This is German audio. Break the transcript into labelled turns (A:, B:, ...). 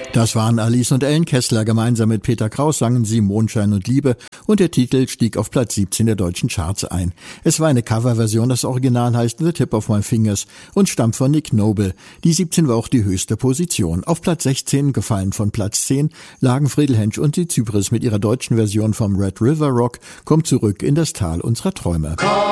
A: Das waren Alice und Ellen Kessler. Gemeinsam mit Peter Kraus sangen sie Mondschein und Liebe und der Titel stieg auf Platz 17 der deutschen Charts ein. Es war eine Coverversion, das Original heißt The Tip of My Fingers und stammt von Nick Noble. Die 17 war auch die höchste Position. Auf Platz 16, gefallen von Platz 10, lagen Friedel Hensch und die Zypris mit ihrer deutschen Version vom Red River Rock, kommt zurück in das Tal unserer Träume.